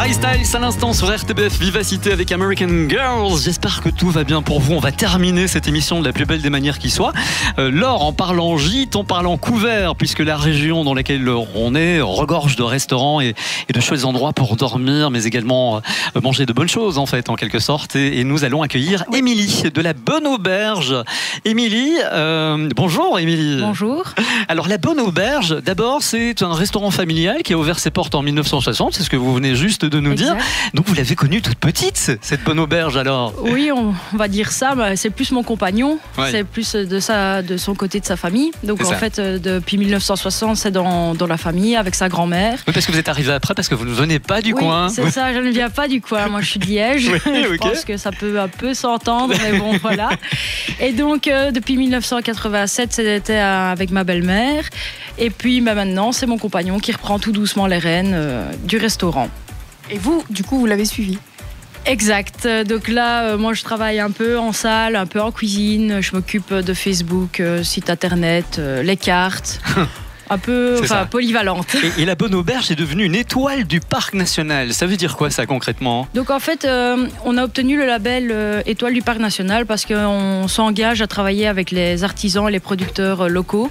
Harry Styles à l'instant sur RTBF Vivacité avec American Girls. J'espère que tout va bien pour vous. On va terminer cette émission de la plus belle des manières qui soit. Laure, en parlant gîte, en parlant couvert, puisque la région dans laquelle on est regorge de restaurants et de chouettes endroits pour dormir, mais également manger de bonnes choses en fait, en quelque sorte. Et nous allons accueillir Émilie de la Bonne Auberge. Émilie, bonjour Émilie. Bonjour. Alors la Bonne Auberge, d'abord c'est un restaurant familial qui a ouvert ses portes en 1960, c'est ce que vous venez juste de nous dire. Donc vous l'avez connue toute petite, cette Bonne Auberge alors? Oui, on va dire ça, c'est plus mon compagnon, c'est plus de son côté de sa famille. Donc en fait, depuis 1960, c'est dans la famille avec sa grand-mère. Oui, parce que vous êtes arrivé après, parce que vous ne venez pas du coin. C'est ça, je ne viens pas du coin, moi je suis de Liège. Je pense que ça peut un peu s'entendre, mais bon voilà. Et donc depuis 1987, c'était avec ma belle-mère. Et puis maintenant, c'est mon compagnon qui reprend tout doucement les rênes du restaurant. Et vous, du coup, vous l'avez suivi? Exact. Donc là, moi, je travaille un peu en salle, un peu en cuisine. Je m'occupe de Facebook, site internet, les cartes. Un peu polyvalente. Et la Bonne Auberge est devenue une étoile du Parc National. Ça veut dire quoi ça concrètement? Donc en fait, on a obtenu le label étoile du Parc National parce qu'on s'engage à travailler avec les artisans et les producteurs locaux.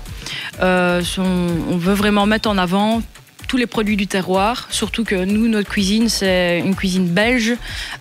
On veut vraiment mettre en avant tous les produits du terroir, surtout que nous, notre cuisine, c'est une cuisine belge,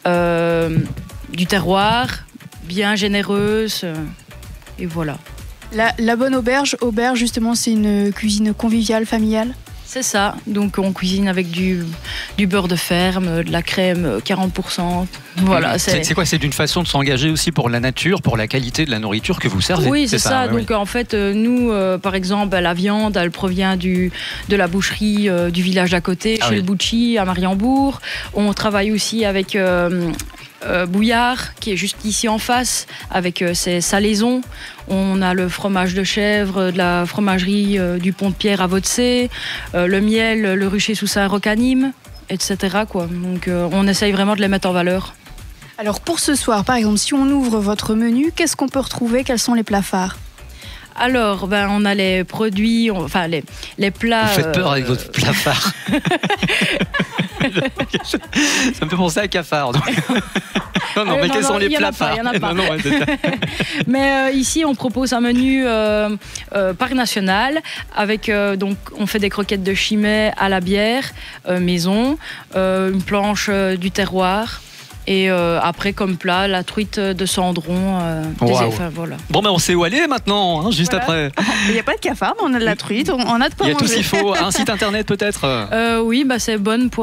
du terroir, bien généreuse, et voilà. La Bonne Auberge, justement, c'est une cuisine conviviale, familiale? C'est ça, donc on cuisine avec du beurre de ferme, de la crème 40%. Voilà, c'est quoi? C'est une façon de s'engager aussi pour la nature, pour la qualité de la nourriture que vous servez? Oui, c'est ça. Donc en fait, nous, par exemple, la viande, elle provient de la boucherie du village d'à côté, chez le Bouchy, à Mariembourg. On travaille aussi avec Bouillard, qui est juste ici en face, avec ses salaisons. On a le fromage de chèvre de la fromagerie du Pont de Pierre à Vaudecé, le miel, le rucher sous Saint-Roch à Nîmes, etc. Donc on essaye vraiment de les mettre en valeur. Alors pour ce soir, par exemple, si on ouvre votre menu, qu'est-ce qu'on peut retrouver? Quels sont les plats phares? Alors, on a les produits, les plats... Vous faites peur avec votre plat phare. Ça me fait penser à cafard. Donc. Non, mais quels sont les plats phares? Il n'y en a pas. Mais ici, on propose un menu Parc National avec, donc, on fait des croquettes de chimay à la bière, maison, une planche du terroir. Et après, comme plat, la truite de Cendron. Voilà. Bon, on sait où aller maintenant, juste après. Il n'y a pas de cafard, mais on a de la truite, on a de quoi manger. Il y a tout ce qu'il faut. Un site internet peut-être? Oui, c'est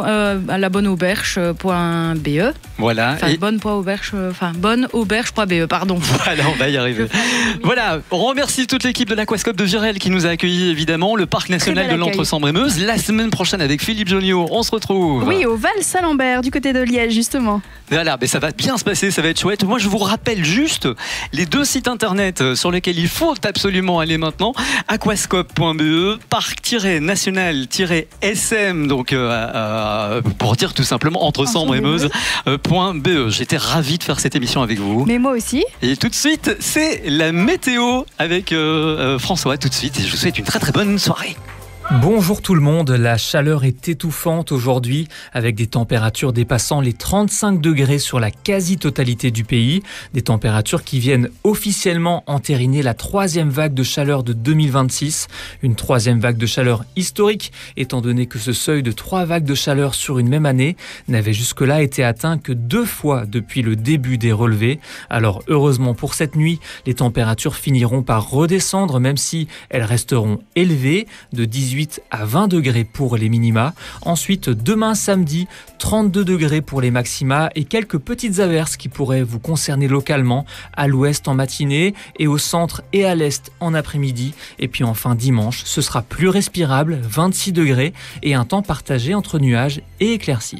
labonneauberge.be. Voilà. bonneauberge.be, pardon. Voilà, on va y arriver. Voilà, on remercie toute l'équipe de l'Aquascope de Virel qui nous a accueillis, évidemment. Le Parc National de l'Entre-Sambre-et-Meuse. La semaine prochaine, avec Philippe Jonniot, on se retrouve. Oui, au Val-Salambert, du côté de Liège, justement. Voilà, mais ça va bien se passer, ça va être chouette. Moi, je vous rappelle juste les deux sites internet sur lesquels il faut absolument aller maintenant. Aquascope.be, parc-national-sm, donc pour dire tout simplement Entre-Sambre-et-Meuse.be. J'étais ravi de faire cette émission avec vous. Mais moi aussi. Et tout de suite, c'est la météo avec François. Tout de suite, et je vous souhaite une très très bonne soirée. Bonjour tout le monde, la chaleur est étouffante aujourd'hui avec des températures dépassant les 35 degrés sur la quasi-totalité du pays. Des températures qui viennent officiellement entériner la troisième vague de chaleur de 2026. Une troisième vague de chaleur historique étant donné que ce seuil de 3 vagues de chaleur sur une même année n'avait jusque-là été atteint que 2 fois depuis le début des relevés. Alors heureusement pour cette nuit, les températures finiront par redescendre même si elles resteront élevées de 18 à 20 degrés pour les minima. Ensuite, demain samedi, 32 degrés pour les maxima et quelques petites averses qui pourraient vous concerner localement à l'ouest en matinée et au centre et à l'est en après-midi. Et puis enfin dimanche, ce sera plus respirable, 26 degrés et un temps partagé entre nuages et éclaircies.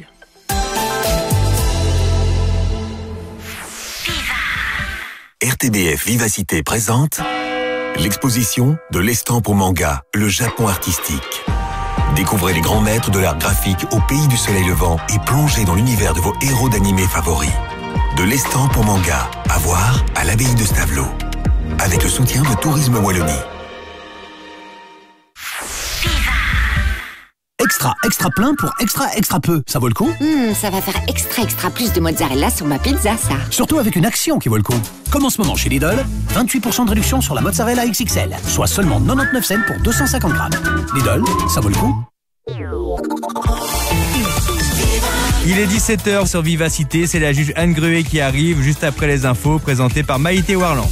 RTBF Vivacité présente l'exposition de l'estampe au manga, le Japon artistique. Découvrez les grands maîtres de l'art graphique au pays du soleil levant et plongez dans l'univers de vos héros d'animé favoris. De l'estampe au manga, à voir à l'abbaye de Stavelot. Avec le soutien de Tourisme Wallonie. Extra plein pour extra peu. Ça vaut le coup? Ça va faire extra plus de mozzarella sur ma pizza, ça. Surtout avec une action qui vaut le coup. Comme en ce moment chez Lidl, 28% de réduction sur la mozzarella XXL, soit seulement 99 cents pour 250 grammes. Lidl, ça vaut le coup. Il est 17h sur Vivacité, c'est la juge Anne Gruet qui arrive juste après les infos présentées par Maïté Warland.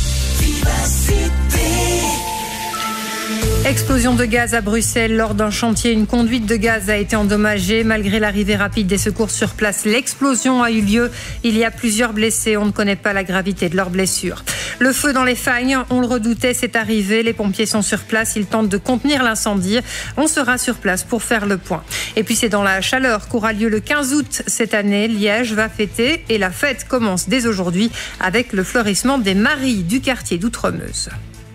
Explosion de gaz à Bruxelles lors d'un chantier. Une conduite de gaz a été endommagée. Malgré l'arrivée rapide des secours sur place, l'explosion a eu lieu. Il y a plusieurs blessés. On ne connaît pas la gravité de leurs blessures. Le feu dans les Fagnes, on le redoutait, c'est arrivé. Les pompiers sont sur place. Ils tentent de contenir l'incendie. On sera sur place pour faire le point. Et puis c'est dans la chaleur qu'aura lieu le 15 août cette année. Liège va fêter et la fête commence dès aujourd'hui avec le fleurissement des maries du quartier d'Outremeuse.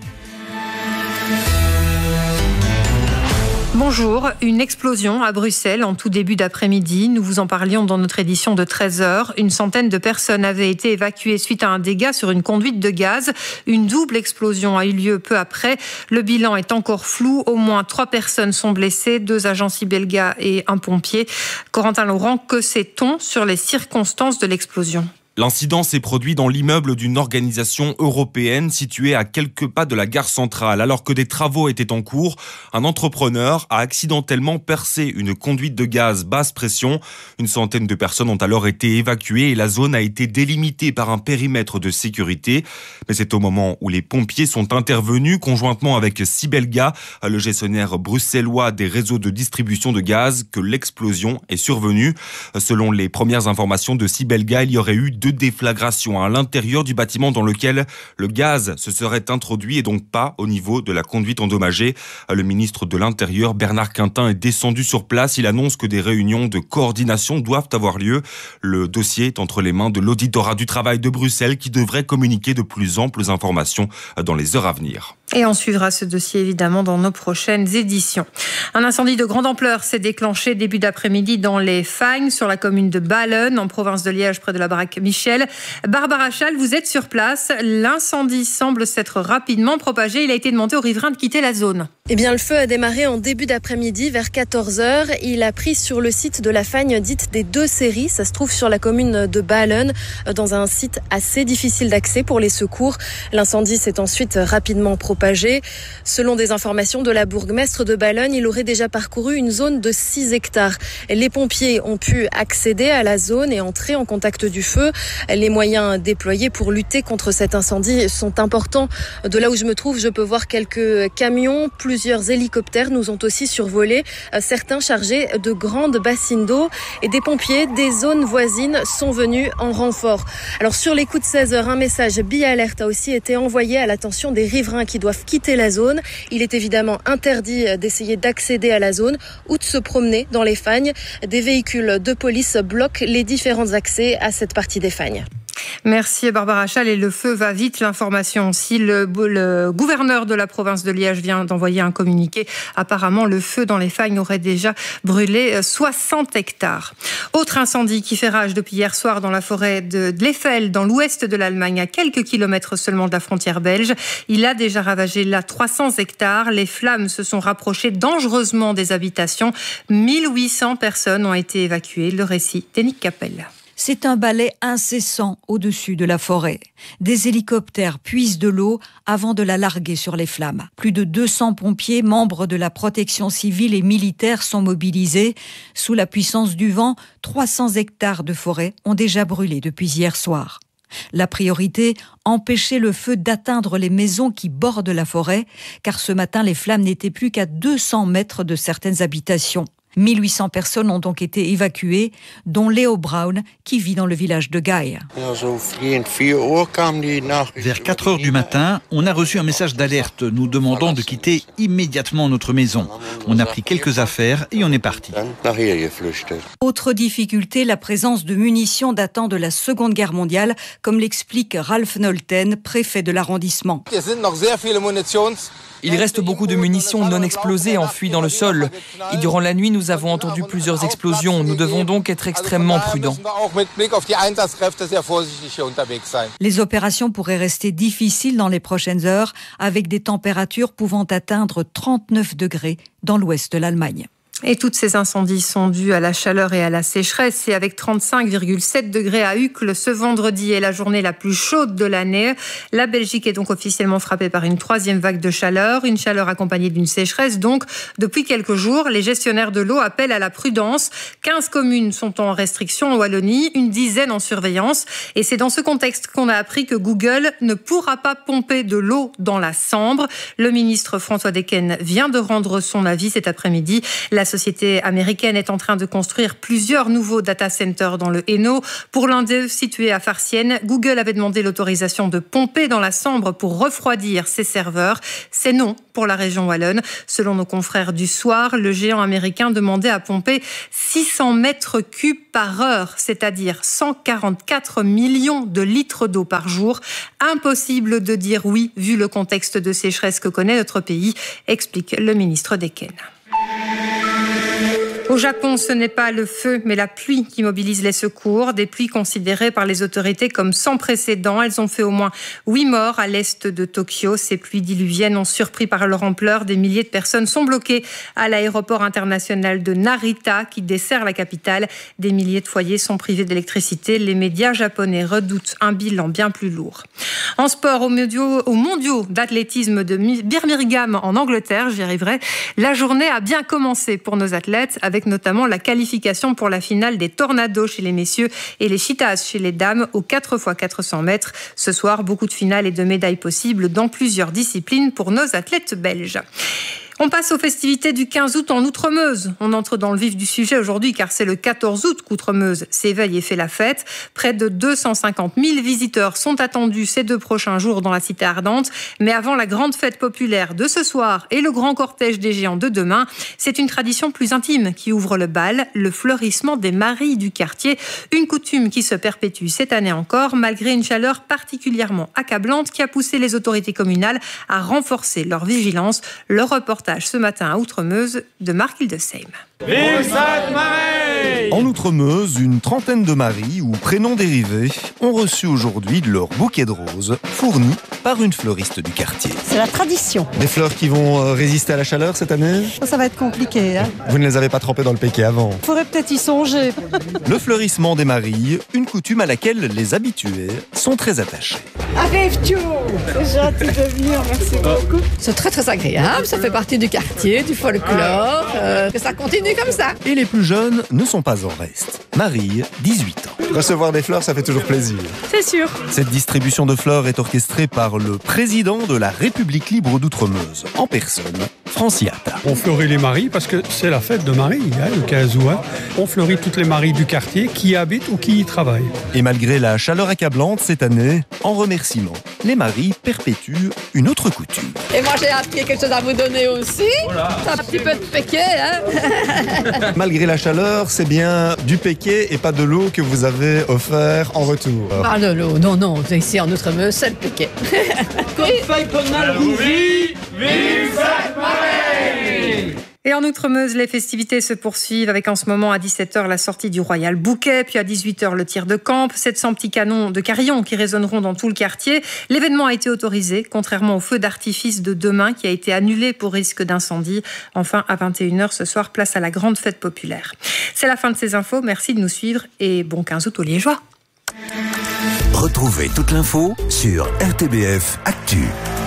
Bonjour, une explosion à Bruxelles en tout début d'après-midi. Nous vous en parlions dans notre édition de 13h. Une centaine de personnes avaient été évacuées suite à un dégât sur une conduite de gaz. Une double explosion a eu lieu peu après. Le bilan est encore flou. Au moins 3 personnes sont blessées, 2 agents Sibelga et un pompier. Corentin Laurent, que sait-on sur les circonstances de l'explosion ? L'incident s'est produit dans l'immeuble d'une organisation européenne située à quelques pas de la gare centrale. Alors que des travaux étaient en cours, un entrepreneur a accidentellement percé une conduite de gaz basse pression. Une centaine de personnes ont alors été évacuées et la zone a été délimitée par un périmètre de sécurité. Mais c'est au moment où les pompiers sont intervenus, conjointement avec Sibelga, le gestionnaire bruxellois des réseaux de distribution de gaz, que l'explosion est survenue. Selon les premières informations de Sibelga, il y aurait eu 2 déflagrations à l'intérieur du bâtiment dans lequel le gaz se serait introduit et donc pas au niveau de la conduite endommagée. Le ministre de l'Intérieur, Bernard Quintin, est descendu sur place. Il annonce que des réunions de coordination doivent avoir lieu. Le dossier est entre les mains de l'auditorat du travail de Bruxelles qui devrait communiquer de plus amples informations dans les heures à venir. Et on suivra ce dossier évidemment dans nos prochaines éditions. Un incendie de grande ampleur s'est déclenché début d'après-midi dans les Fagnes, sur la commune de Ballen, en province de Liège, près de la baraque Michel. Barbara Schall, vous êtes sur place. L'incendie semble s'être rapidement propagé. Il a été demandé aux riverains de quitter la zone. Eh bien, le feu a démarré en début d'après-midi, vers 14h. Il a pris sur le site de la Fagne dite des 2 séries. Ça se trouve sur la commune de Ballen, dans un site assez difficile d'accès pour les secours. L'incendie s'est ensuite rapidement propagé. Selon des informations de la bourgmestre de Ballen, il aurait déjà parcouru une zone de 6 hectares. Les pompiers ont pu accéder à la zone et entrer en contact du feu. Les moyens déployés pour lutter contre cet incendie sont importants. De là où je me trouve, je peux voir quelques camions, plusieurs hélicoptères nous ont aussi survolé, certains chargés de grandes bassines d'eau, et des pompiers des zones voisines sont venus en renfort. Alors sur les coups de 16h, un message bi-alerte a aussi été envoyé à l'attention des riverains qui doivent quitter la zone. Il est évidemment interdit d'essayer d'accéder à la zone ou de se promener dans les Fagnes. Des véhicules de police bloquent les différents accès à cette partie des Fagnes. Merci Barbara Schall. Et le feu va vite. L'information aussi, le gouverneur de la province de Liège vient d'envoyer un communiqué. Apparemment, le feu dans les Fagnes aurait déjà brûlé 60 hectares. Autre incendie qui fait rage depuis hier soir dans la forêt de l'Eiffel, dans l'ouest de l'Allemagne, à quelques kilomètres seulement de la frontière belge. Il a déjà ravagé là 300 hectares. Les flammes se sont rapprochées dangereusement des habitations. 1800 personnes ont été évacuées. Le récit d'Yannick Capel. C'est un balai incessant au-dessus de la forêt. Des hélicoptères puisent de l'eau avant de la larguer sur les flammes. Plus de 200 pompiers, membres de la protection civile et militaire sont mobilisés. Sous la puissance du vent, 300 hectares de forêt ont déjà brûlé depuis hier soir. La priorité, empêcher le feu d'atteindre les maisons qui bordent la forêt, car ce matin, les flammes n'étaient plus qu'à 200 mètres de certaines habitations. 1800 personnes ont donc été évacuées, dont Léo Brown, qui vit dans le village de Gaille. Vers 4 heures du matin, on a reçu un message d'alerte nous demandant de quitter immédiatement notre maison. On a pris quelques affaires et on est parti. Autre difficulté, la présence de munitions datant de la Seconde Guerre mondiale, comme l'explique Ralph Nolten, préfet de l'arrondissement. Il reste beaucoup de munitions non explosées enfouies dans le sol. Et durant la nuit, nous avons entendu plusieurs explosions. Nous devons donc être extrêmement prudents. Les opérations pourraient rester difficiles dans les prochaines heures, avec des températures pouvant atteindre 39 degrés dans l'ouest de l'Allemagne. Et toutes ces incendies sont dus à la chaleur et à la sécheresse. Et avec 35,7 degrés à Uccle, ce vendredi est la journée la plus chaude de l'année. La Belgique est donc officiellement frappée par une 3e vague de chaleur. Une chaleur accompagnée d'une sécheresse. Donc, depuis quelques jours, les gestionnaires de l'eau appellent à la prudence. 15 communes sont en restriction en Wallonie, une dizaine en surveillance. Et c'est dans ce contexte qu'on a appris que Google ne pourra pas pomper de l'eau dans la Sambre. Le ministre François Decken vient de rendre son avis cet après-midi. La société américaine est en train de construire plusieurs nouveaux data centers dans le Hainaut. Pour l'un d'eux, situé à Farciennes, Google avait demandé l'autorisation de pomper dans la Sambre pour refroidir ses serveurs. C'est non pour la région wallonne. Selon nos confrères du Soir, le géant américain demandait à pomper 600 mètres cubes par heure, c'est-à-dire 144 millions de litres d'eau par jour. Impossible de dire oui, vu le contexte de sécheresse que connaît notre pays, explique le ministre Decken. Au Japon, ce n'est pas le feu, mais la pluie qui mobilise les secours. Des pluies considérées par les autorités comme sans précédent. Elles ont fait au moins 8 morts à l'est de Tokyo. Ces pluies diluviennes ont surpris par leur ampleur. Des milliers de personnes sont bloquées à l'aéroport international de Narita, qui dessert la capitale. Des milliers de foyers sont privés d'électricité. Les médias japonais redoutent un bilan bien plus lourd. En sport, aux mondiaux d'athlétisme de Birmingham en Angleterre, j'y arriverai, la journée a bien commencé pour nos athlètes, avec notamment la qualification pour la finale des tornados chez les messieurs et les cheetahs chez les dames aux 4x400 mètres. Ce soir, beaucoup de finales et de médailles possibles dans plusieurs disciplines pour nos athlètes belges. On passe aux festivités du 15 août en Outremeuse. On entre dans le vif du sujet aujourd'hui car c'est le 14 août qu'Outremeuse s'éveille et fait la fête. Près de 250 000 visiteurs sont attendus ces 2 prochains jours dans la cité ardente. Mais avant la grande fête populaire de ce soir et le grand cortège des géants de demain, c'est une tradition plus intime qui ouvre le bal, le fleurissement des maries du quartier. Une coutume qui se perpétue cette année encore malgré une chaleur particulièrement accablante qui a poussé les autorités communales à renforcer leur vigilance. Le reportage ce matin à Outremeuse de Marc Hildesheim. Vive Sainte-Marie! En Outremeuse, une trentaine de maris ou prénoms dérivés ont reçu aujourd'hui leur bouquet de roses fourni par une fleuriste du quartier. C'est la tradition. Des fleurs qui vont résister à la chaleur cette année? Ça va être compliqué. Vous ne les avez pas trempées dans le péquet avant? Faudrait peut-être y songer. Le fleurissement des maris, une coutume à laquelle les habitués sont très attachés. Arrive-tu! C'est gentil de venir, merci beaucoup. C'est très très agréable, ça fait partie du quartier, du folklore, que ça continue comme ça. Et les plus jeunes ne sont pas en reste. Marie, 18 ans. Recevoir des fleurs, ça fait toujours plaisir. C'est sûr. Cette distribution de fleurs est orchestrée par le président de la République libre d'Outremeuse, en personne, Franciata. On fleurit les maris parce que c'est la fête de Marie, le 15 août. On fleurit toutes les maries du quartier qui y habitent ou qui y travaillent. Et malgré la chaleur accablante cette année, en remerciement, les maris perpétuent une autre coutume. Et moi j'ai appris quelque chose à vous donner aussi. Voilà. C'est un petit peu de péquet, Malgré la chaleur, c'est bien du péquet et pas de l'eau que vous avez offert en retour. Ah de l'eau, non, ici en Outremeuse, c'est le péquet. Vive Sainte-Marie! Et en Outremeuse, les festivités se poursuivent avec en ce moment à 17h la sortie du Royal Bouquet, puis à 18h le tir de camp, 700 petits canons de carillon qui résonneront dans tout le quartier. L'événement a été autorisé, contrairement au feu d'artifice de demain qui a été annulé pour risque d'incendie. Enfin, à 21h ce soir, place à la grande fête populaire. C'est la fin de ces infos, merci de nous suivre et bon 15 août aux Liégeois. Retrouvez toute l'info sur RTBF Actu.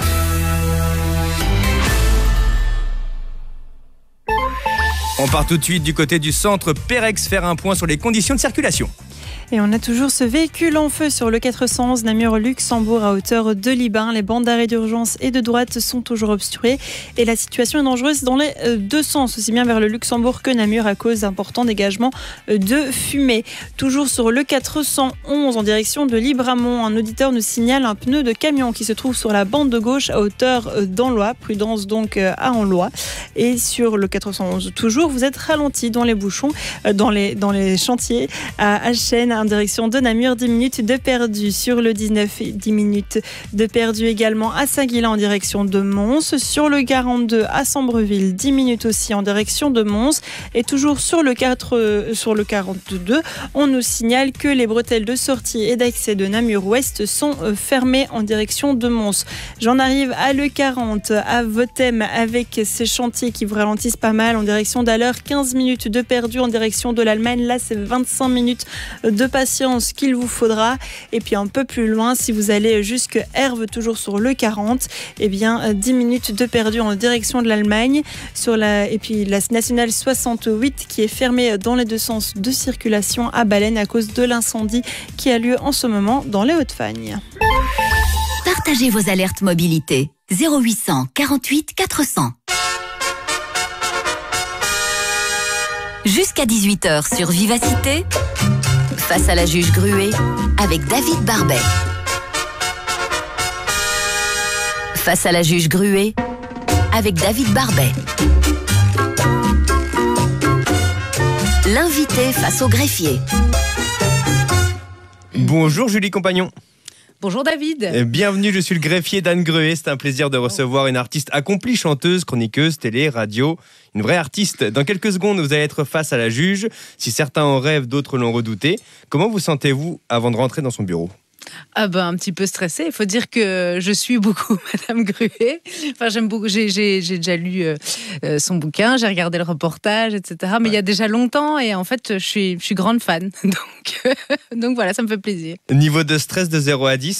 On part tout de suite du côté du centre Pérex faire un point sur les conditions de circulation. Et on a toujours ce véhicule en feu sur le 411 Namur-Luxembourg à hauteur de Libin. Les bandes d'arrêt d'urgence et de droite sont toujours obstruées et la situation est dangereuse dans les deux sens, aussi bien vers le Luxembourg que Namur à cause d'importants dégagements de fumée. Toujours sur le 411 en direction de Libramont, un auditeur nous signale un pneu de camion qui se trouve sur la bande de gauche à hauteur d'Anlois. Prudence donc à Anlois. Et sur le 411 toujours, vous êtes ralenti dans les bouchons, dans les chantiers à Achen, en direction de Namur, 10 minutes de perdu. Sur le 19, 10 minutes de perdu également à Saint-Guilain en direction de Mons. Sur le 42 à Sambreville, 10 minutes aussi en direction de Mons. Et toujours sur le 42, on nous signale que les bretelles de sortie et d'accès de Namur-Ouest sont fermées en direction de Mons. J'en arrive à le 40 à Votem avec ces chantiers qui vous ralentissent pas mal en direction d'Haller. 15 minutes de perdu en direction de l'Allemagne. Là, c'est 25 minutes de patience qu'il vous faudra. Et puis un peu plus loin, si vous allez jusqu'à Herve, toujours sur le 40, 10 minutes de perdu en direction de l'Allemagne. Et puis la nationale 68 qui est fermée dans les deux sens de circulation à Baleine à cause de l'incendie qui a lieu en ce moment dans les Hauts-de-Fagne. Partagez vos alertes mobilité. 0800 48 400. Jusqu'à 18h sur Vivacité, face à la juge Gruet, avec David Barbet. Face à la juge Gruet, avec David Barbet. L'invité face au greffier. Bonjour Julie Compagnon. Bonjour David. Bienvenue, je suis le greffier d'Anne Gruet. C'est un plaisir de recevoir une artiste accomplie, chanteuse, chroniqueuse, télé, radio. Une vraie artiste. Dans quelques secondes, vous allez être face à la juge. Si certains en rêvent, d'autres l'ont redouté. Comment vous sentez-vous avant de rentrer dans son bureau ? Un petit peu stressée. Il faut dire que je suis beaucoup Madame Gruet. Enfin, j'aime beaucoup. J'ai déjà lu son bouquin, j'ai regardé le reportage, etc. Mais il y a déjà longtemps et en fait, je suis grande fan. Donc voilà, ça me fait plaisir. Niveau de stress de 0 à 10 ?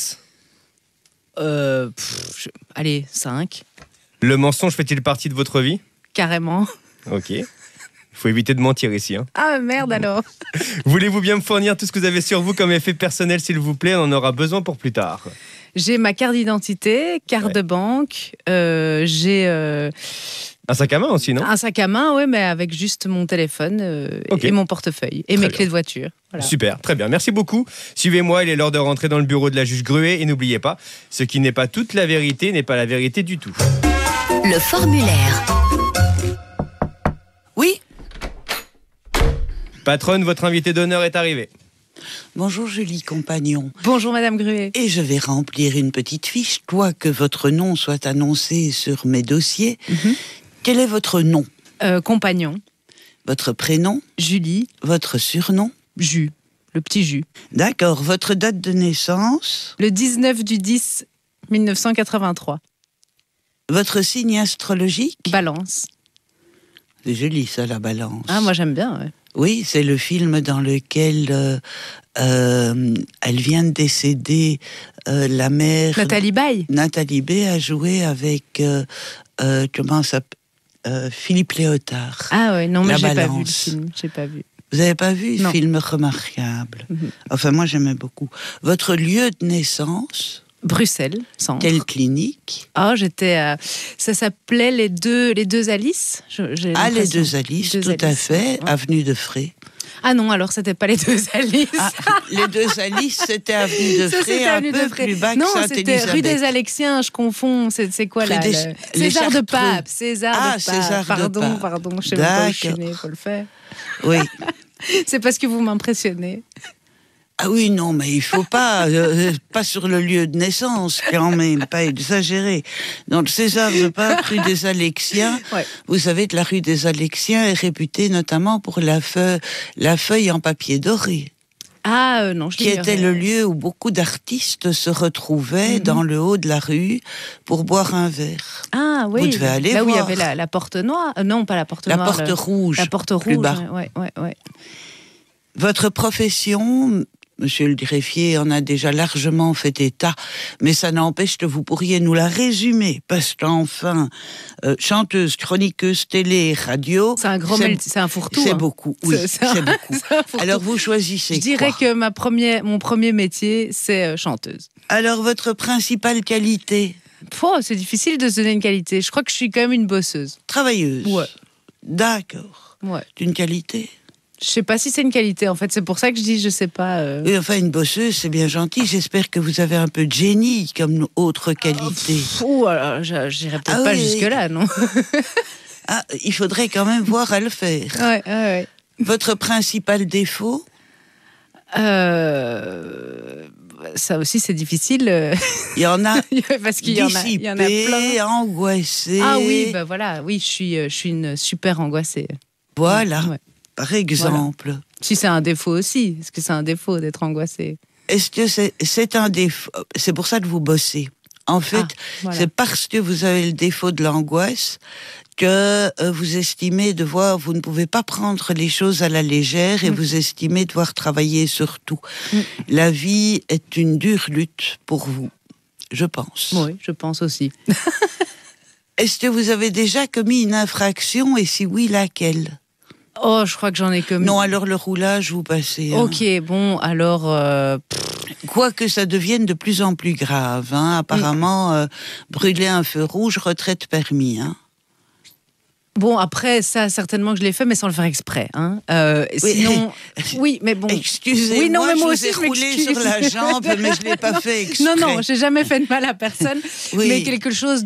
Allez, 5. Le mensonge fait-il partie de votre vie ? Carrément. Ok. Il faut éviter de mentir ici. Ah merde alors. Voulez-vous bien me fournir tout ce que vous avez sur vous comme effet personnel, s'il vous plaît ? On en aura besoin pour plus tard. J'ai ma carte d'identité, carte de banque, j'ai... Un sac à main aussi, non ? Un sac à main, oui, mais avec juste mon téléphone et mon portefeuille et mes clés de voiture. Voilà. Super, très bien, merci beaucoup. Suivez-moi, il est l'heure de rentrer dans le bureau de la juge Gruet. Et n'oubliez pas, ce qui n'est pas toute la vérité n'est pas la vérité du tout. Le formulaire. Oui ? Patronne, votre invité d'honneur est arrivé. Bonjour Julie Compagnon. Bonjour Madame Gruet. Et je vais remplir une petite fiche, quoique votre nom soit annoncé sur mes dossiers. Quel est votre nom ? Compagnon. Votre prénom ? Julie. Votre surnom ? Jus, le petit Jus. D'accord. Votre date de naissance ? Le 19/10/1983. Votre signe astrologique ? Balance. C'est joli ça, la Balance. Ah, moi j'aime bien, ouais. Oui, c'est le film dans lequel elle vient de décéder, la mère... Nathalie Baye. Nathalie Baye a joué avec, Philippe Léotard. Ah ouais, non, mais j'ai pas vu le Balance. film, j'ai pas vu. Vous n'avez pas vu ? Non. Film remarquable. Enfin, moi j'aimais beaucoup. Votre lieu de naissance ? Bruxelles, centre. Quelle clinique ? J'étais ça s'appelait les deux Alice. Les deux Alice, tout à fait. Ouais. Avenue de Frey. Ah non, alors c'était pas les deux Alice. Les deux Alice, c'était avenue de Frey, un peu plus bas que Sainte-Élisabeth. Non, c'était rue des Alexiens, je confonds. C'est quoi là César de Pape. César de Pape. Pardon, je sais même pas où je suis née pour le faire. Oui. C'est parce que vous m'impressionnez. Ah oui, non, mais il faut pas, pas sur le lieu de naissance, quand même, pas exagérer. Donc, César de Pape, rue des Alexiens. Ouais. Vous savez que la rue des Alexiens est réputée notamment pour la feuille en papier doré. Ah non, je qui était le lieu où beaucoup d'artistes se retrouvaient dans le haut de la rue pour boire un verre. Ah oui. Vous devez aller voir. Là où il y avait la porte noire. Non, pas la porte noire. La porte rouge. La porte rouge. Plus bas. Ouais. Votre profession, Monsieur le greffier en a déjà largement fait état, mais ça n'empêche que vous pourriez nous la résumer, parce qu'enfin, chanteuse, chroniqueuse, télé, radio... C'est un fourre-tout. C'est beaucoup, oui, c'est beaucoup. Alors vous choisissez Je dirais que mon premier métier, c'est chanteuse. Alors votre principale qualité ? C'est difficile de se donner une qualité. Je crois que je suis quand même une bosseuse. Travailleuse ? Ouais. D'accord. Ouais. C'est une qualité ? Je sais pas si c'est une qualité, en fait. C'est pour ça que je dis, je sais pas. Oui, enfin, une bosseuse, c'est bien gentil. J'espère que vous avez un peu de génie comme autre qualité. Alors, j'irai peut-être pas jusque-là, non. Il faudrait quand même voir à le faire. Ouais. Votre principal défaut ? Ça aussi, c'est difficile. Il y en a parce qu'il y en a plein. Angoissés. Ah oui, ben voilà, oui, je suis une super angoissée. Voilà, par exemple. Voilà. Si c'est un défaut aussi, est-ce que c'est un défaut d'être angoissée? Est-ce que c'est un défaut? C'est pour ça que vous bossez. En fait, c'est parce que vous avez le défaut de l'angoisse que vous estimez vous ne pouvez pas prendre les choses à la légère et vous estimez devoir travailler sur tout. La vie est une dure lutte pour vous, je pense. Oui, je pense aussi. Est-ce que vous avez déjà commis une infraction et si oui, laquelle? Oh, je crois que j'en ai commis. Non, alors le roulage, vous passez. Hein. Ok, bon, alors... Quoique ça devienne de plus en plus grave. Hein. Apparemment, brûler un feu rouge, retraite permis. Hein. Bon, après, ça, certainement que je l'ai fait, mais sans le faire exprès. Hein. Sinon, oui, mais bon. Excusez-moi, oui, non, mais moi je vous ai roulé sur la jambe, mais je ne l'ai pas fait exprès. Non, j'ai jamais fait de mal à personne. Mais quelque chose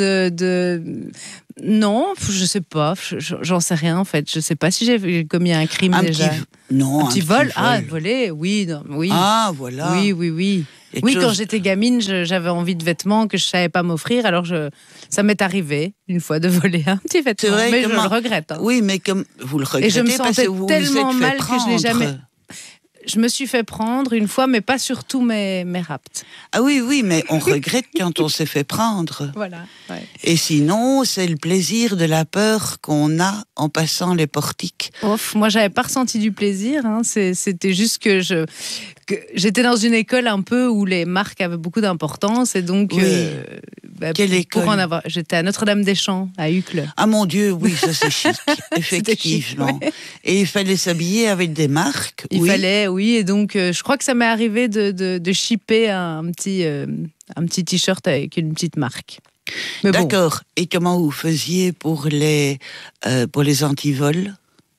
Non, je sais pas, j'en sais rien en fait. Je sais pas si j'ai commis un crime déjà. Un petit vol. Ah, voler, oui, non, oui. Ah, voilà. Oui. Quand j'étais gamine, j'avais envie de vêtements que je savais pas m'offrir, alors ça m'est arrivé une fois de voler un petit vêtement, vrai, mais je le regrette. Hein. Oui, mais comme vous le regrettez, et je me sentais tellement mal prendre. Que je l'ai jamais. Je me suis fait prendre une fois, mais pas sur tous mes rapts. Ah oui, mais on regrette quand on s'est fait prendre. Voilà. Ouais. Et sinon, c'est le plaisir de la peur qu'on a en passant les portiques. Moi, j'avais pas ressenti du plaisir. Hein. C'était juste que j'étais dans une école un peu où les marques avaient beaucoup d'importance et donc. Quelle école? Pour en avoir, j'étais à Notre-Dame-des-Champs, à Uccle. Ah mon Dieu, oui, ça c'est chic, effectivement. Chic, ouais. Et il fallait s'habiller avec des marques. Il fallait, oui, et donc je crois que ça m'est arrivé de shipper un petit t-shirt avec une petite marque. D'accord. Bon. Et comment vous faisiez pour les antivols?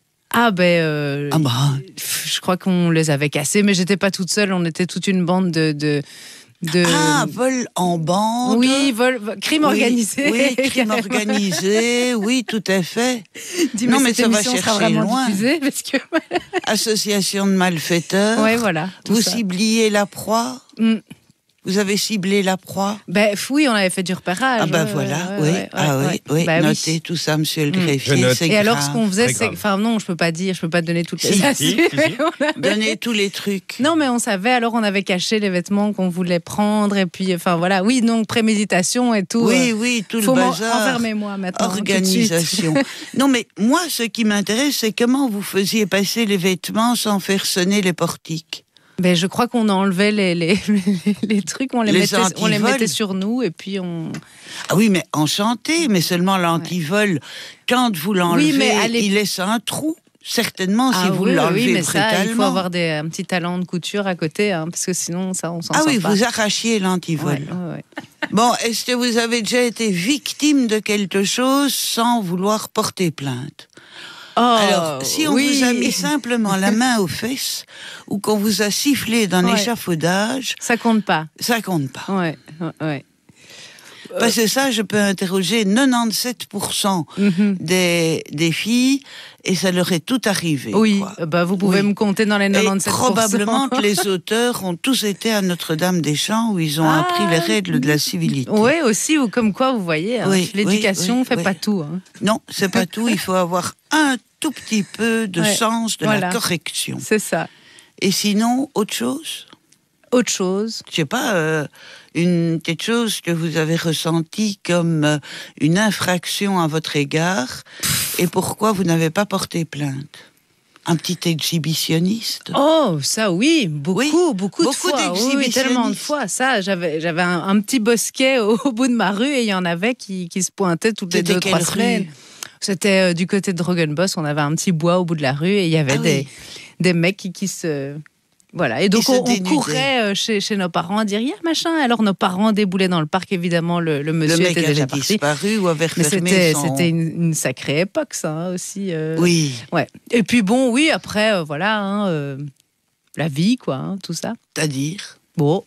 Je crois qu'on les avait cassés, mais j'étais pas toute seule, on était toute une bande de... vol en bande. Oui, crime organisé. Oui, crime organisé, oui, tout à fait. Non, mais ça va chercher loin. Parce que... Association de malfaiteurs. Oui, voilà. Vous cibliez la proie. Vous avez ciblé la proie? Oui, on avait fait du repérage. Ah voilà, oui. Notez tout ça, monsieur le greffier, c'est grave. Alors, ce qu'on faisait, c'est... Enfin, non, je peux pas donner toutes les astuces. Donner tous les trucs. Non, mais on savait, alors on avait caché les vêtements qu'on voulait prendre, et puis, enfin, voilà. Oui, donc, préméditation et tout. Oui, tout le bazar. Enfermez-moi maintenant. Organisation. Non, mais moi, ce qui m'intéresse, c'est comment vous faisiez passer les vêtements sans faire sonner les portiques. Je crois qu'on enlevait les trucs, on les mettait sur nous et puis on... Ah oui, mais enchanté, mais seulement l'antivol. Quand vous l'enlevez, il laisse un trou. Certainement, si vous l'enlevez brutalement. Ça, il faut avoir un petit talent de couture à côté, hein, parce que sinon, ça, on s'en sort pas. Ah oui, vous arrachiez l'antivol. Ouais. Bon, est-ce que vous avez déjà été victime de quelque chose sans vouloir porter plainte? Alors, si on vous a mis simplement la main aux fesses ou qu'on vous a sifflé d'un échafaudage... Ça compte pas. Ça compte pas. Ouais. Parce que ça, je peux interroger 97% des filles et ça leur est tout arrivé. Oui, quoi. Vous pouvez me compter dans les 97%. Et probablement que les auteurs ont tous été à Notre-Dame-des-Champs où ils ont appris les règles de la civilité. Oui, aussi, ou comme quoi, vous voyez, hein, l'éducation ne fait pas tout. Hein. Non, c'est pas tout. Il faut avoir un tout petit peu de sens de la correction. C'est ça. Et sinon, autre chose? Autre chose? Je sais pas, quelque chose que vous avez ressenti comme une infraction à votre égard et pourquoi vous n'avez pas porté plainte? Un petit exhibitionniste? Oh, ça oui, beaucoup de fois. Oui, tellement de fois. Ça, j'avais un petit bosquet au bout de ma rue et il y en avait qui se pointaient toutes les 2-3 semaines. C'était du côté de Drogenbos, on avait un petit bois au bout de la rue et il y avait des mecs qui se... Voilà, et donc on courait chez nos parents à dire « Yeah, machin !» Alors nos parents déboulaient dans le parc, évidemment, le monsieur était déjà parti. Disparu ou avait fermé son... C'était une sacrée époque, ça, aussi. Oui. Ouais. Et puis bon, oui, après, voilà, la vie, quoi, tout ça. C'est-à-dire? Bon.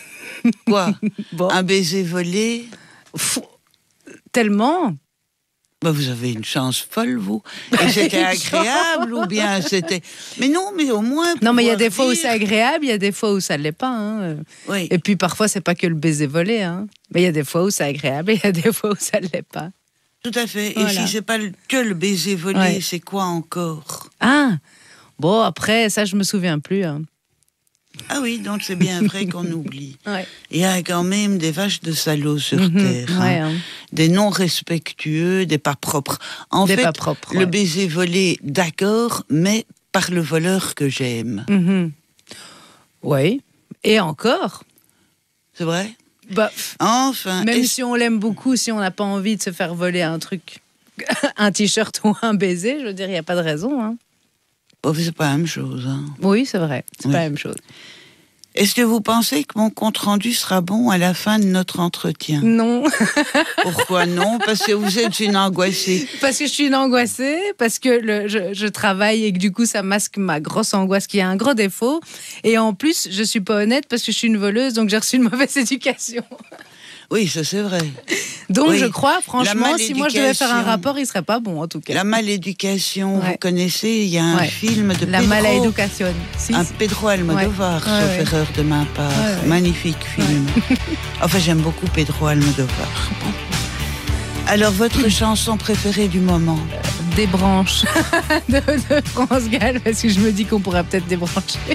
Quoi? Un baiser volé? Tellement. Bah, vous avez une chance folle, vous. Et c'était agréable ou bien c'était... Mais non, mais au moins... Non, mais il y a des fois où c'est agréable, il y a des fois où ça ne l'est pas. Hein. Oui. Et puis parfois, c'est pas que le baiser volé. Hein. Mais il y a des fois où c'est agréable et il y a des fois où ça ne l'est pas. Tout à fait. Voilà. Et si c'est pas que le baiser volé, c'est quoi encore? Ah, bon, après, ça, je me souviens plus. Hein. Ah oui, donc c'est bien vrai qu'on oublie. Ouais. Il y a quand même des vaches de salauds sur Terre. Ouais, hein. Des non respectueux, des pas propres. En fait, le baiser volé, d'accord, mais par le voleur que j'aime. Oui, et encore. C'est vrai? Bah, enfin. Même si on l'aime beaucoup, si on n'a pas envie de se faire voler un truc, un t-shirt ou un baiser, je veux dire, il n'y a pas de raison. Hein. Oh, c'est pas la même chose. Hein. Oui, c'est vrai, c'est pas la même chose. Est-ce que vous pensez que mon compte-rendu sera bon à la fin de notre entretien? Non. Pourquoi non? Parce que vous êtes une angoissée. Parce que je suis une angoissée, parce que je travaille et que du coup ça masque ma grosse angoisse qui a un gros défaut. Et en plus, je suis pas honnête parce que je suis une voleuse, donc j'ai reçu une mauvaise éducation. Oui, ça c'est vrai. Donc oui. Je crois, franchement, si moi je devais faire un rapport, il serait pas bon en tout cas. La maléducation, vous connaissez, il y a un film de La Pedro. Maléducation. Un Pedro Almodovar, sauf erreur de ma part. Magnifique film. Enfin, j'aime beaucoup Pedro Almodovar. Alors, votre chanson préférée du moment? Des branches de France Gall, parce que je me dis qu'on pourrait peut-être débrancher.